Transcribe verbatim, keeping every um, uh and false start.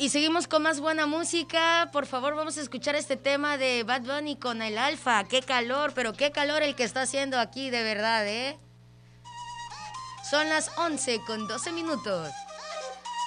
y seguimos con más buena música. Por favor, vamos a escuchar este tema de Bad Bunny con el Alfa. Qué calor, pero qué calor el que está haciendo aquí, de verdad, ¿eh? Son las once con doce minutos.